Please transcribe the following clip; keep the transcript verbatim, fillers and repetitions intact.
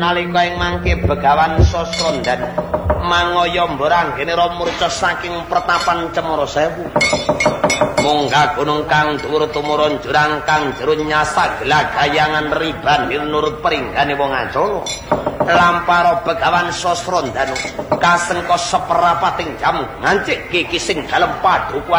nalika ing mangke Begawan Sasrondana mangaya mboranggene Ramurca saking pertapan Cemara Sewu. Munggah gunung kang dhuwur tumurun jurang kang jero nyasa gelagayangan ribanir nurut peringgane wong Ancana. Lampara Begawan Sasrondana kasengka seperapating jam ngancik kiki sing dalem paduka